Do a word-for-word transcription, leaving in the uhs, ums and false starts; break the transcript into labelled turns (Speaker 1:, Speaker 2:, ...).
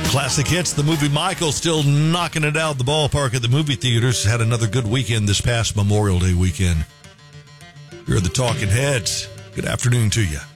Speaker 1: Classic hits. The movie Michael still knocking it out the ballpark at the movie theaters. Had another good weekend this past Memorial Day weekend. Here are the Talking Heads. Good afternoon to you.